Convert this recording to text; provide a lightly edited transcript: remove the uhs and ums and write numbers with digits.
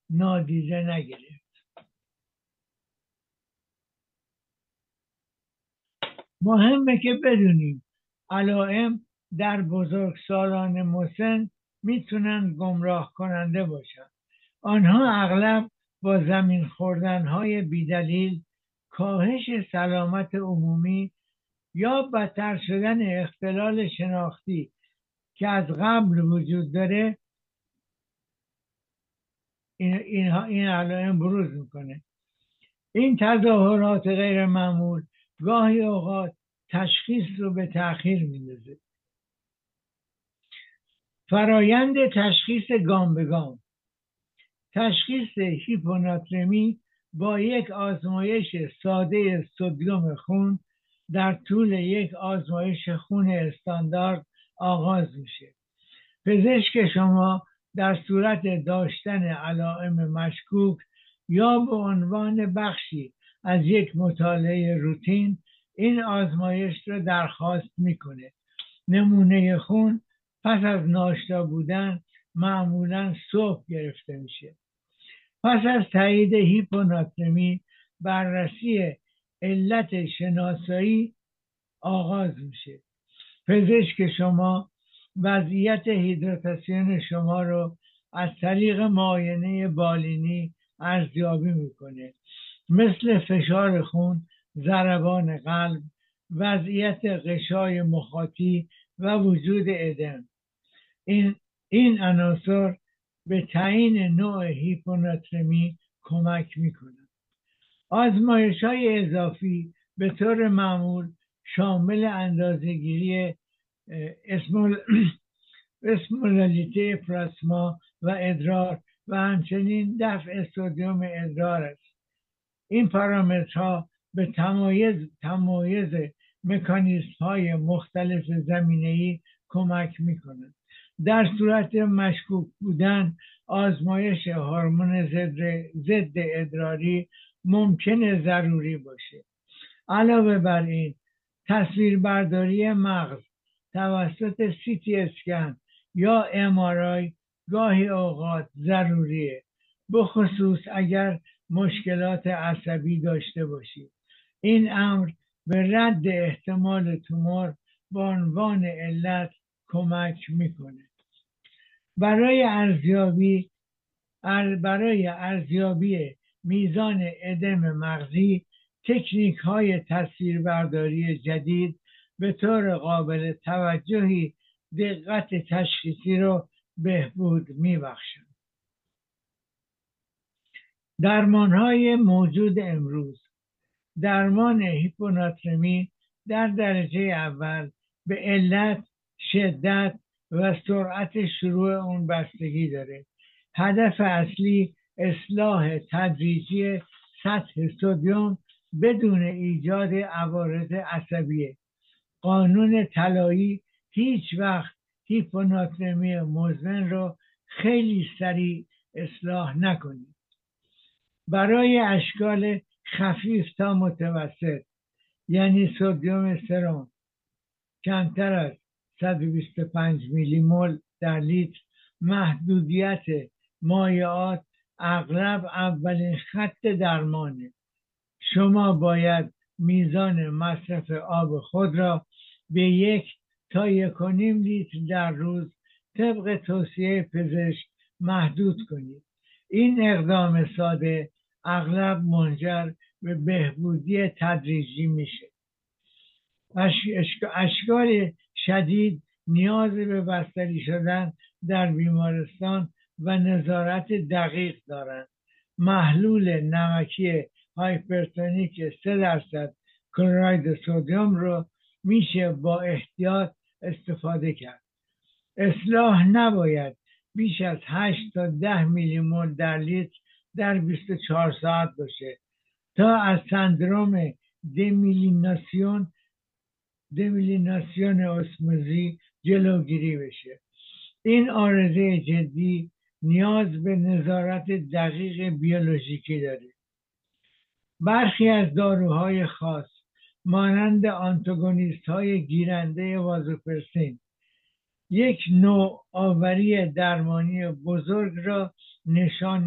نادیده نگرفت. مهمه که بدونیم علائم در بزرگسالان مسن میتونن گمراه کننده باشن. آنها اغلب با زمین خوردنهای بیدلیل، کاهش سلامت عمومی یا بدتر شدن اختلال شناختی که از قبل وجود داره این علائم بروز میکنه. این تظاهرات غیر معمول گاهی اوقات تشخیص رو به تأخیر میندازه. فرایند تشخیص گام به گام. تشخیص هیپوناترمی با یک آزمایش ساده سدیم خون در طول یک آزمایش خون استاندارد آغاز میشه. پزشک شما در صورت داشتن علائم مشکوک یا به عنوان بخشی از یک مطالعه روتین این آزمایش را درخواست میکنه. نمونه خون پس از ناشتا بودن معمولا صبح گرفته میشه. پس از تایید هیپوناترمی بررسی علت شناسایی آغاز میشه. پزشک شما وضعیت هیدراتاسیون شما رو از طریق معاینه بالینی ارزیابی میکنه، مثل فشار خون، ضربان قلب، وضعیت غشای مخاطی و وجود ادم. این عناصر به تعیین نوع هیپوناترمی کمک میکنند. آزمایش‌های اضافی به طور معمول شامل اندازه‌گیری اسمولاریته پلاسما و ادرار و همچنین دفع سدیم ادرار است. این پارامترها به تمایز مکانیزم‌های مختلف زمینه‌ای کمک می‌کنند. در صورت مشکوک بودن آزمایش هورمون ضد ادراری ممکنه ضروری باشه. علاوه بر این تصویربرداری مغز توسط CT اسکن یا MRI گاهی اوقات ضروریه، به خصوص اگر مشکلات عصبی داشته باشید. این امر به رد احتمال تومور به عنوان علت کمک میکنه. برای ارزیابی میزان ادم مغزی تکنیک های تصویربرداری جدید به طور قابل توجهی دقت تشخیصی رو بهبود میبخشند. درمان های موجود امروز. درمان هیپوناترمی در درجه اول به علت، شدت و سرعت شروع اون بستگی داره. هدف اصلی اصلاح تدریجی سطح سدیم بدون ایجاد عوارض عصبیه. قانون طلایی هیچ وقت هیپوناترمی مزمن رو خیلی سریع اصلاح نکنید. برای اشکال خفیف تا متوسط، یعنی سدیم سرم کمتر از 125 میلی مول در لیتر، محدودیت مایعات اغلب اولین خط درمانه. شما باید میزان مصرف آب خود را به 1 تا 1.5 لیتر در روز طبق توصیه پزشک محدود کنید. این اقدام ساده اغلب منجر به بهبودی تدریجی میشه. اشکال شدید نیاز به بستری شدن در بیمارستان و نظارت دقیق دارند. محلول نمکی هایپرتونیک 3% کلراید سدیم رو میشه با احتیاط استفاده کرد. اصلاح نباید بیش از 8 تا 10 میلی مول در لیتر در 24 ساعت باشه تا از سندروم دمیلیناسیون اسموزی جلوگیری بشه. این عارضه جدی نیاز به نظارت دقیق بیولوژیکی داره. برخی از داروهای خاص مانند آنتاگونیست های گیرنده وازوپرسین یک نوآوری درمانی بزرگ را نشان